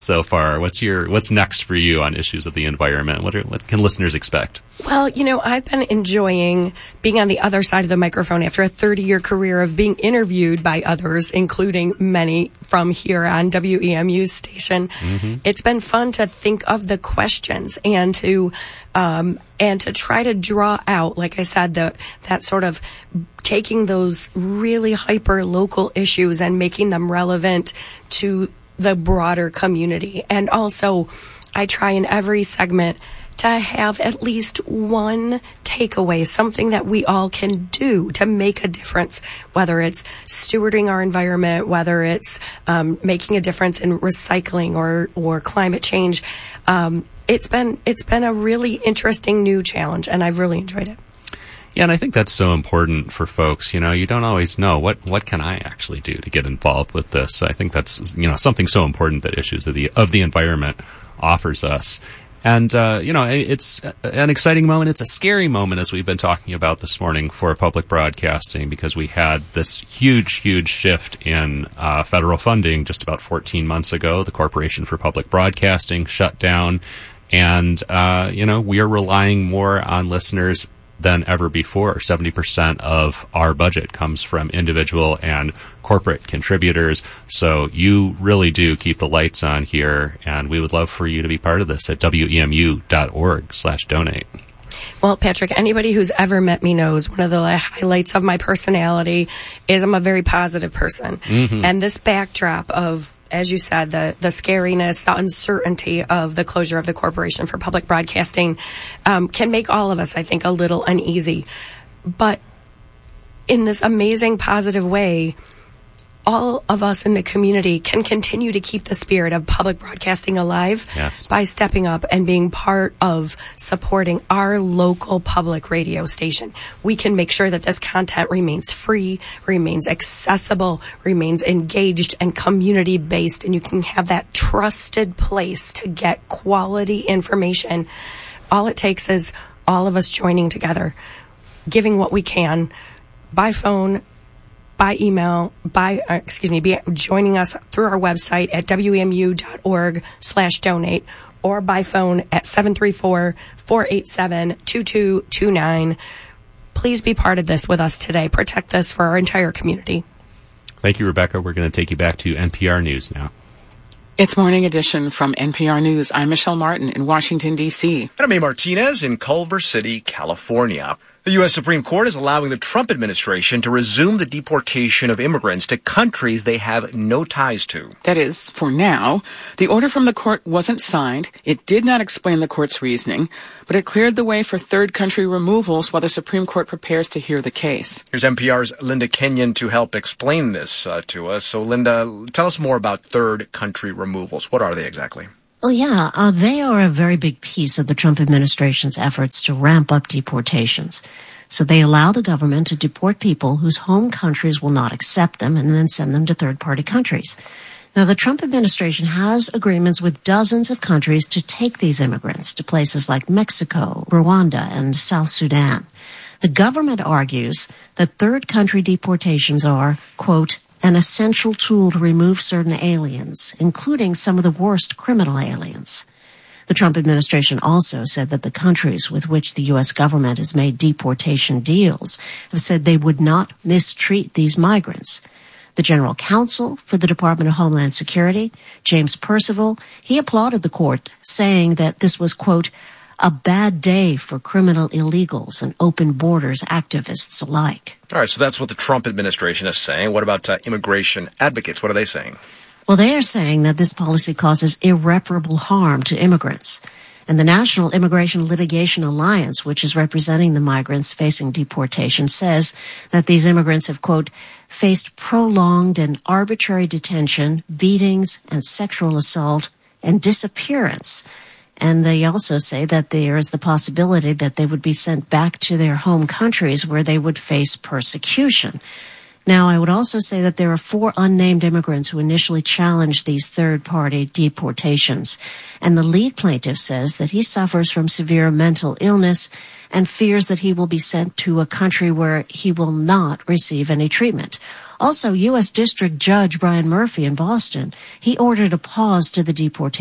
so far? What's next for you on issues of the environment? What can listeners expect? Well, I've been enjoying being on the other side of the microphone after a 30-year career of being interviewed by others, including many from here on WEMU's station. Mm-hmm. It's been fun to think of the questions and to try to draw out, like I said, that sort of taking those really hyper local issues and making them relevant to the broader community. And also, I try in every segment to have at least one takeaway, something that we all can do to make a difference, whether it's stewarding our environment, whether it's making a difference in recycling or climate change. It's been a really interesting new challenge, and I've really enjoyed it. Yeah, and I think that's so important for folks. You don't always know what can I actually do to get involved with this. I think that's something so important that issues of the environment offers us. And it's an exciting moment. It's a scary moment, as we've been talking about this morning, for public broadcasting, because we had this huge shift in federal funding just about 14 months ago. The Corporation for Public Broadcasting shut down, and we are relying more on listeners than ever before. 70% of our budget comes from individual and corporate contributors. So you really do keep the lights on here, and we would love for you to be part of this at wemu.org/donate. Well, Patrick, anybody who's ever met me knows one of the highlights of my personality is I'm a very positive person. Mm-hmm. And this backdrop of, as you said, the scariness, the uncertainty of the closure of the Corporation for Public Broadcasting can make all of us, I think, a little uneasy. But in this amazing positive way, all of us in the community can continue to keep the spirit of public broadcasting alive. Yes. By stepping up and being part of supporting our local public radio station. We can make sure that this content remains free, remains accessible, remains engaged and community-based, and you can have that trusted place to get quality information. All it takes is all of us joining together, giving what we can by phone, by email, joining us through our website at wemu.org/donate, or by phone at 734-487-2229. Please be part of this with us today. Protect this for our entire community. Thank you, Rebecca. We're going to take you back to NPR News now. It's Morning Edition from NPR News. I'm Michelle Martin in Washington, D.C. And I'm A. Martinez in Culver City, California. The U.S. Supreme Court is allowing the Trump administration to resume the deportation of immigrants to countries they have no ties to. That is, for now. The order from the court wasn't signed. It did not explain the court's reasoning, but it cleared the way for third country removals while the Supreme Court prepares to hear the case. Here's NPR's Linda Kenyon to help explain this to us. So, Linda, tell us more about third country removals. What are they exactly? Well, yeah, they are a very big piece of the Trump administration's efforts to ramp up deportations. So they allow the government to deport people whose home countries will not accept them and then send them to third-party countries. Now, the Trump administration has agreements with dozens of countries to take these immigrants to places like Mexico, Rwanda, and South Sudan. The government argues that third-country deportations are, quote, an essential tool to remove certain aliens, including some of the worst criminal aliens. The Trump administration also said that the countries with which the U.S. government has made deportation deals have said they would not mistreat these migrants. The general counsel for the Department of Homeland Security, James Percival, he applauded the court, saying that this was, quote, a bad day for criminal illegals and open borders activists alike. All right, so that's what the Trump administration is saying. What about immigration advocates? What are they saying? Well, they are saying that this policy causes irreparable harm to immigrants. And the National Immigration Litigation Alliance, which is representing the migrants facing deportation, says that these immigrants have, quote, faced prolonged and arbitrary detention, beatings, and sexual assault, and disappearance. And they also say that there is the possibility that they would be sent back to their home countries where they would face persecution. Now, I would also say that there are 4 unnamed immigrants who initially challenged these third-party deportations. And the lead plaintiff says that he suffers from severe mental illness and fears that he will be sent to a country where he will not receive any treatment. Also, U.S. District Judge Brian Murphy in Boston, he ordered a pause to the deportation